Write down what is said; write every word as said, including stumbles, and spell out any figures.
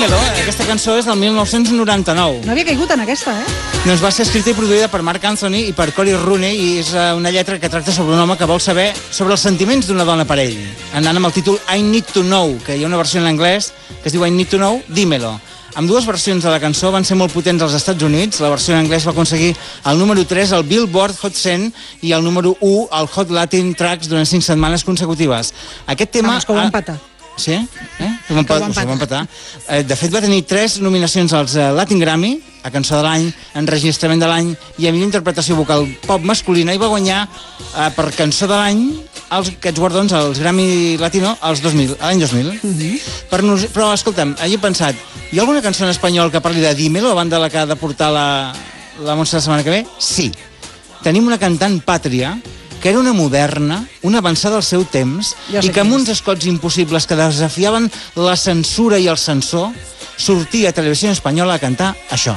Dímelo, aquesta cançó és del mil nou-cents noranta-nou. No havia caigut en aquesta, eh? Doncs va ser escrita i produïda per Mark Anthony i per Cory Rooney i és una lletra que tracta sobre un home que vol saber sobre els sentiments d'una dona per ell. Anant amb el títol I Need to Know, que hi ha una versió en anglès que es diu I Need to Know, Dímelo. Amb dues versions de la cançó van ser molt potents als Estats Units. La versió en anglès va aconseguir el número tres al Billboard Hot cent i el número u al Hot Latin Tracks durant cinc setmanes consecutives. Aquest tema... Vamos, que ho va empatar. Sí? Eh? Que ho va empatar. De fet, va tenir tres nominacions als Latin Grammy, a Cançó de l'any, Enregistrament de l'any i a millor interpretació vocal pop masculina, i va guanyar eh, per Cançó de l'any els, aquests guardons, els Grammy Latino, als dos mil, l'any dos mil. Uh-huh. Per nos... Però, escolta'm, he pensat, hi ha alguna cançó en espanyol que parli de Dímelo, a banda de la que ha de portar la, la Montse la setmana que ve? Sí. Tenim una cantant pàtria que era una moderna, una avançada al seu temps, i que amb uns escots impossibles que desafiaven la censura i el censor, sortia a Televisió Espanyola a cantar això.